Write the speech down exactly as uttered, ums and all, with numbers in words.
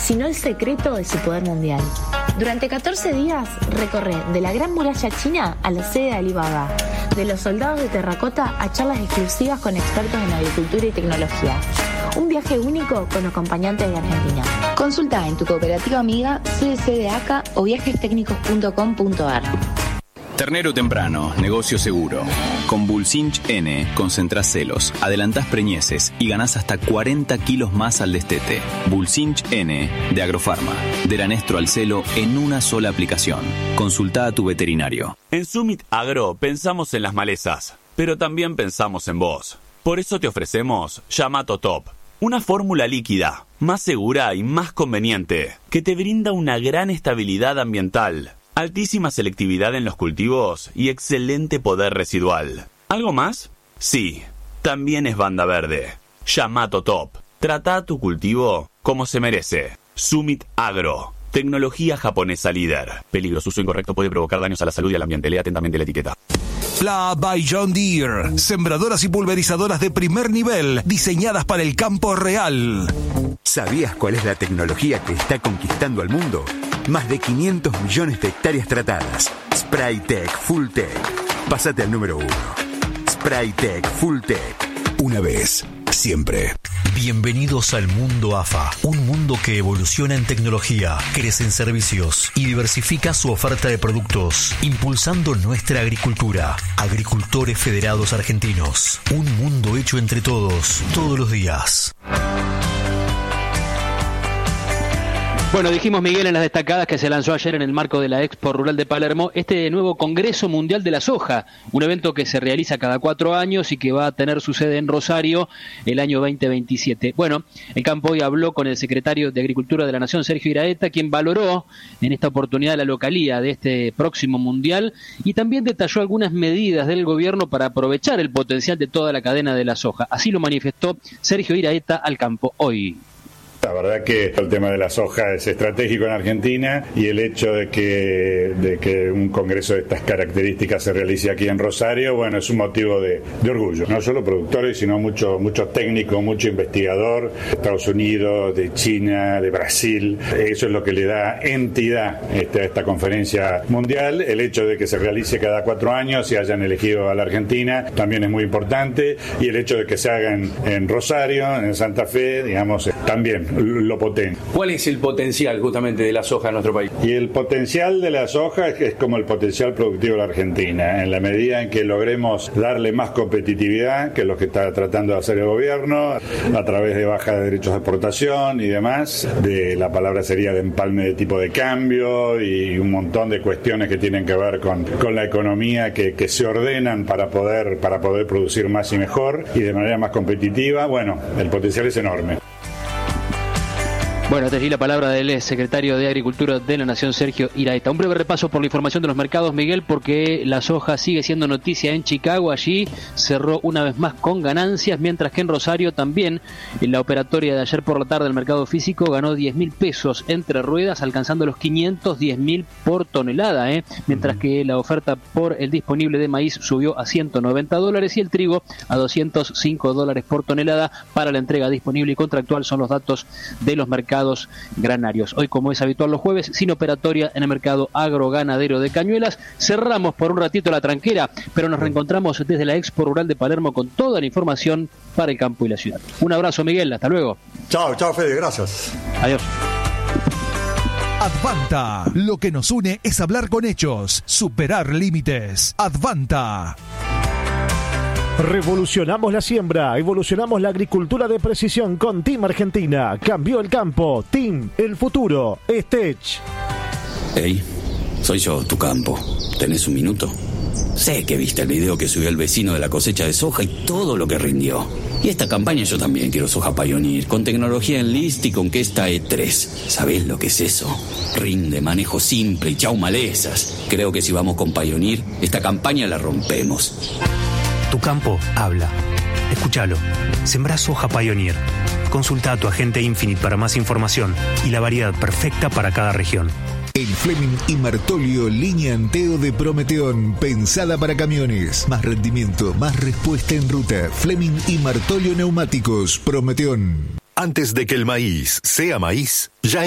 sino el secreto de su poder mundial. Durante catorce días recorre de la Gran Muralla China a la sede de Alibaba, de los soldados de terracota a charlas exclusivas con expertos en agricultura y tecnología. Un viaje único con acompañantes de Argentina. Consulta en tu cooperativa amiga C D C de A C A o viajes técnicos punto com punto a r. Ternero temprano, negocio seguro. Con Bulsinch N concentrás celos, adelantás preñeces y ganás hasta cuarenta kilos más al destete. Bulsinch N de Agrofarma. Del anestro al celo en una sola aplicación. Consulta a tu veterinario. En Summit Agro pensamos en las malezas, pero también pensamos en vos. Por eso te ofrecemos Yamato Top. Una fórmula líquida, más segura y más conveniente, que te brinda una gran estabilidad ambiental, altísima selectividad en los cultivos y excelente poder residual. ¿Algo más? Sí, también es banda verde. Yamato Top. Trata tu cultivo como se merece. Summit Agro. Tecnología japonesa líder. Peligro, su uso incorrecto puede provocar daños a la salud y al ambiente. Lea atentamente la etiqueta. Pla by John Deere. Sembradoras y pulverizadoras de primer nivel, diseñadas para el campo real. ¿Sabías cuál es la tecnología que está conquistando al mundo? Más de quinientos millones de hectáreas tratadas. Spraytec Full Tech. Pásate al número uno. Spraytec Full Tech. Una vez, siempre. Bienvenidos al mundo A F A, un mundo que evoluciona en tecnología, crece en servicios y diversifica su oferta de productos, impulsando nuestra agricultura. Agricultores Federados Argentinos, un mundo hecho entre todos, todos los días. Bueno, dijimos, Miguel, en las destacadas que se lanzó ayer en el marco de la Expo Rural de Palermo, este nuevo Congreso Mundial de la Soja, un evento que se realiza cada cuatro años y que va a tener su sede en Rosario el año veinte veintisiete. Bueno, el campo hoy habló con el secretario de Agricultura de la Nación, Sergio Iraeta, quien valoró en esta oportunidad la localía de este próximo Mundial y también detalló algunas medidas del gobierno para aprovechar el potencial de toda la cadena de la soja. Así lo manifestó Sergio Iraeta al campo hoy. La verdad que el tema de la soja es estratégico en Argentina y el hecho de que, de que un congreso de estas características se realice aquí en Rosario, bueno, es un motivo de, de orgullo. No solo productores, sino mucho, mucho técnico, mucho investigador de Estados Unidos, de China, de Brasil. Eso es lo que le da entidad este, a esta conferencia mundial. El hecho de que se realice cada cuatro años y hayan elegido a la Argentina también es muy importante. Y el hecho de que se haga en, en Rosario, en Santa Fe, digamos, también lo potente. ¿Cuál es el potencial justamente de la soja en nuestro país? Y el potencial de la soja es, es como el potencial productivo de la Argentina, en la medida en que logremos darle más competitividad, que es lo que está tratando de hacer el gobierno, a través de baja de derechos de exportación y demás, de la palabra sería de empalme de tipo de cambio y un montón de cuestiones que tienen que ver con, con la economía que, que se ordenan para poder, para poder producir más y mejor y de manera más competitiva. Bueno, el potencial es enorme. Bueno, te di la palabra del secretario de Agricultura de la Nación, Sergio Iraeta. Un breve repaso por la información de los mercados, Miguel, porque la soja sigue siendo noticia en Chicago. Allí cerró una vez más con ganancias, mientras que en Rosario también, en la operatoria de ayer por la tarde, el mercado físico ganó diez mil pesos entre ruedas, alcanzando los quinientos diez mil por tonelada, ¿eh? Mientras que la oferta por el disponible de maíz subió a ciento noventa dólares y el trigo a doscientos cinco dólares por tonelada. Para la entrega disponible y contractual son los datos de los mercados granarios. Hoy, como es habitual los jueves, sin operatoria en el mercado agroganadero de Cañuelas. Cerramos por un ratito la tranquera, pero nos reencontramos desde la Expo Rural de Palermo con toda la información para el campo y la ciudad. Un abrazo, Miguel, hasta luego. Chao, chao, Fede, gracias. Adiós. Advanta. Lo que nos une es hablar con hechos, superar límites. Advanta. Revolucionamos la siembra, evolucionamos la agricultura de precisión con Team Argentina. Cambió el campo. Team, el futuro. Stech. Hey, soy yo, tu campo. ¿Tenés un minuto? Sé que viste el video que subió el vecino de la cosecha de soja y todo lo que rindió. Y esta campaña yo también quiero soja Pioneer, con tecnología Enlist y con Kesta E tres. ¿Sabés lo que es eso? Rinde, manejo simple y chau malezas. Creo que si vamos con Pioneer, esta campaña la rompemos. Tu campo habla. Escúchalo. Sembrá soja Pioneer. Consulta a tu agente Infinite para más información y la variedad perfecta para cada región. El Fleming y Martolio línea Anteo de Prometeón, pensada para camiones. Más rendimiento, más respuesta en ruta. Fleming y Martolio Neumáticos, Prometeón. Antes de que el maíz sea maíz, ya